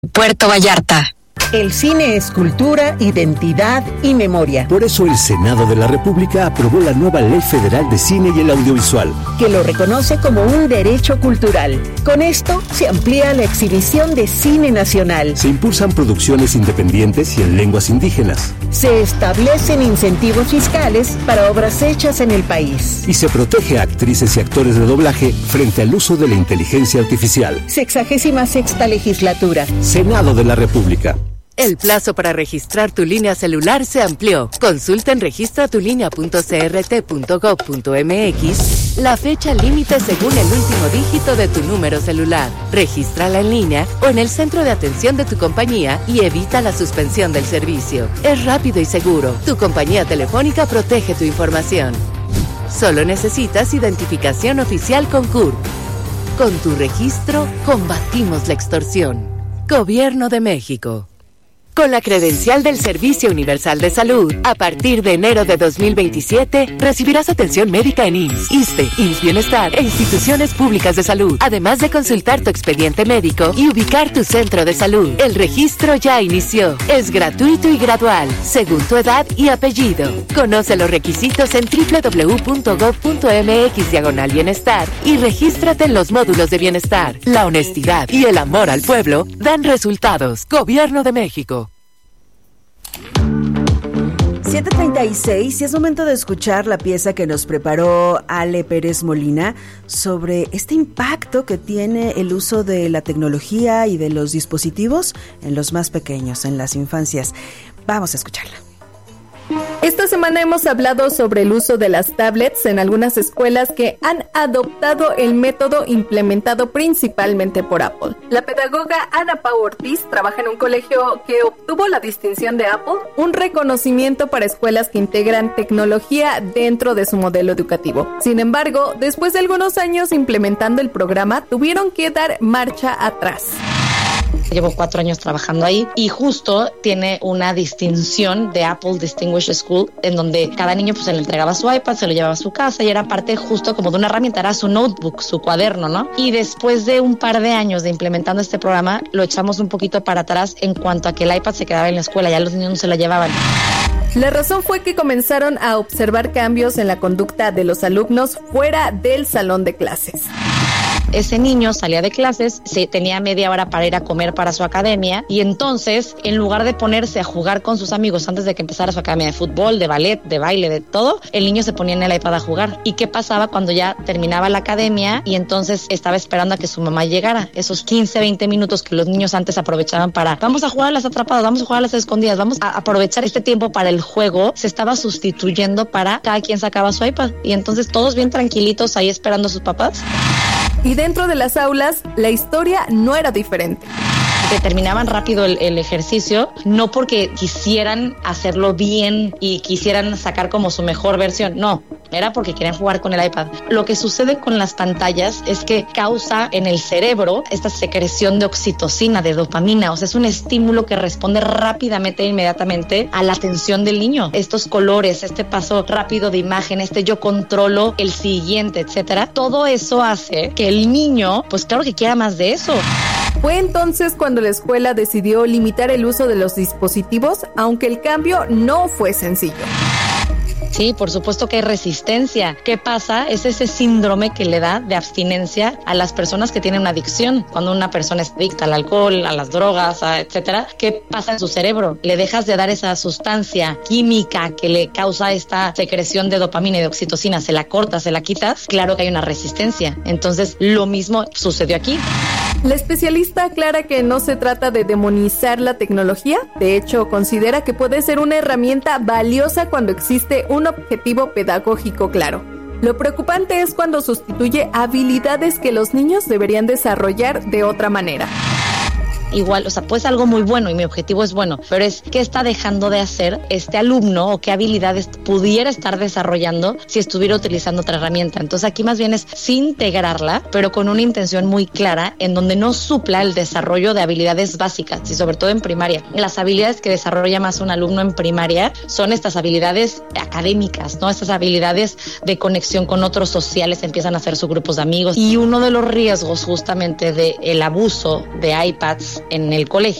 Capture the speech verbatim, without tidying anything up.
Puerto Vallarta. El cine es cultura, identidad y memoria. Por eso el Senado de la República aprobó la nueva Ley Federal de Cine y el Audiovisual, que lo reconoce como un derecho cultural. Con esto se amplía la exhibición de cine nacional. Se impulsan producciones independientes y en lenguas indígenas. Se establecen incentivos fiscales para obras hechas en el país. Y se protege a actrices y actores de doblaje frente al uso de la inteligencia artificial. Sexagésima sexta legislatura. Senado de la República. El plazo para registrar tu línea celular se amplió. Consulta en registra tu línea punto c r t punto gov punto m x la fecha límite según el último dígito de tu número celular. Regístrala en línea o en el centro de atención de tu compañía y evita la suspensión del servicio. Es rápido y seguro. Tu compañía telefónica protege tu información. Solo necesitas identificación oficial con C U R P. Con tu registro, combatimos la extorsión. Gobierno de México. Con la credencial del Servicio Universal de Salud, a partir de enero de dos mil veintisiete, recibirás atención médica en I M S S, ISSSTE, I M S S Bienestar e instituciones públicas de salud, además de consultar tu expediente médico y ubicar tu centro de salud. El registro ya inició. Es gratuito y gradual, según tu edad y apellido. Conoce los requisitos en doble u doble u doble u punto gov punto m x diagonal bienestar y regístrate en los módulos de bienestar. La honestidad y el amor al pueblo dan resultados. Gobierno de México. siete treinta y seis y es momento de escuchar la pieza que nos preparó Ale Pérez Molina sobre este impacto que tiene el uso de la tecnología y de los dispositivos en los más pequeños, en las infancias. Vamos a escucharla. Esta semana hemos hablado sobre el uso de las tablets en algunas escuelas que han adoptado el método implementado principalmente por Apple. La pedagoga Ana Pau Ortiz trabaja en un colegio que obtuvo la distinción de Apple, un reconocimiento para escuelas que integran tecnología dentro de su modelo educativo. Sin embargo, después de algunos años implementando el programa, tuvieron que dar marcha atrás. Llevo cuatro años trabajando ahí y justo tiene una distinción de Apple Distinguished School en donde cada niño pues se le entregaba su iPad, se lo llevaba a su casa y era parte justo como de una herramienta, era su notebook, su cuaderno, ¿no? Y después de un par de años de implementando este programa, lo echamos un poquito para atrás en cuanto a que el iPad se quedaba en la escuela, ya los niños no se lo llevaban. La razón fue que comenzaron a observar cambios en la conducta de los alumnos fuera del salón de clases. Ese niño salía de clases, se tenía media hora para ir a comer para su academia y entonces, en lugar de ponerse a jugar con sus amigos antes de que empezara su academia de fútbol, de ballet, de baile, de todo, el niño se ponía en el iPad a jugar. ¿Y qué pasaba cuando ya terminaba la academia y entonces estaba esperando a que su mamá llegara? Esos quince, veinte minutos que los niños antes aprovechaban para vamos a jugar a las atrapadas, vamos a jugar a las escondidas, vamos a aprovechar este tiempo para el juego, se estaba sustituyendo para cada quien sacaba su iPad y entonces todos bien tranquilitos ahí esperando a sus papás. Y dentro de las aulas, la historia no era diferente. Que terminaban rápido el, el ejercicio, no porque quisieran hacerlo bien y quisieran sacar como su mejor versión, no, era porque querían jugar con el iPad. Lo que sucede con las pantallas es que causa en el cerebro esta secreción de oxitocina, de dopamina, o sea, es un estímulo que responde rápidamente e inmediatamente a la atención del niño. Estos colores, este paso rápido de imagen, este yo controlo el siguiente, etcétera, todo eso hace que el niño, pues claro que quiera más de eso. Fue entonces cuando la escuela decidió limitar el uso de los dispositivos, aunque el cambio no fue sencillo. Sí, por supuesto que hay resistencia. ¿Qué pasa? Es ese síndrome que le da de abstinencia a las personas que tienen una adicción. Cuando una persona es adicta al alcohol, a las drogas, a etcétera, ¿qué pasa en su cerebro? Le dejas de dar esa sustancia química que le causa esta secreción de dopamina y de oxitocina, se la cortas, se la quitas, claro que hay una resistencia. Entonces, lo mismo sucedió aquí. La especialista aclara que no se trata de demonizar la tecnología, de hecho considera que puede ser una herramienta valiosa cuando existe un objetivo pedagógico claro. Lo preocupante es cuando sustituye habilidades que los niños deberían desarrollar de otra manera. Igual, o sea, pues algo muy bueno y mi objetivo es bueno, pero es qué está dejando de hacer este alumno o qué habilidades pudiera estar desarrollando si estuviera utilizando otra herramienta. Entonces aquí más bien es sí integrarla, pero con una intención muy clara en donde no supla el desarrollo de habilidades básicas y sobre todo en primaria. Las habilidades que desarrolla más un alumno en primaria son estas habilidades académicas, ¿no? Estas habilidades de conexión con otros sociales, empiezan a hacer sus grupos de amigos y uno de los riesgos justamente del abuso de iPads en el colegio.